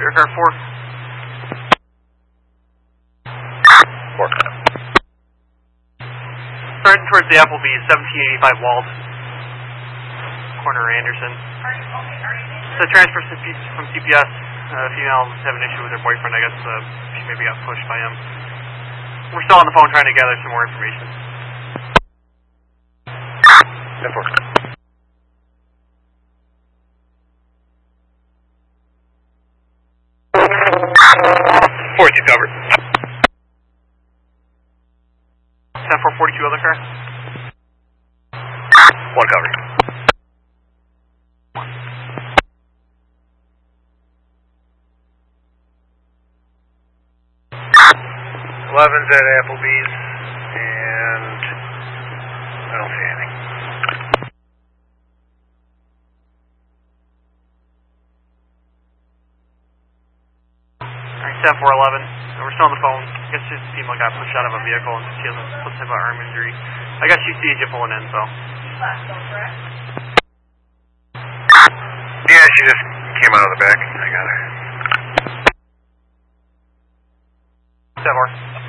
Aircraft 4. 4. Starting towards the Applebee's, 1785 Wald. Corner Anderson. So transfer from CPS. Female was having an issue with her boyfriend. I guess she maybe got pushed by him. We're still on the phone trying to gather some more information. 10-4. 42 covered. 10-4, 42 other car. 1 covered. 11's at Applebee's, and I don't see anything. Alright, 10-4-11. We're still on the phone. I guess she's female got pushed out of a vehicle and she has some type of arm injury. I guess she sees you pulling in, so. Yeah, she just came out of the back. I got her. 10-4.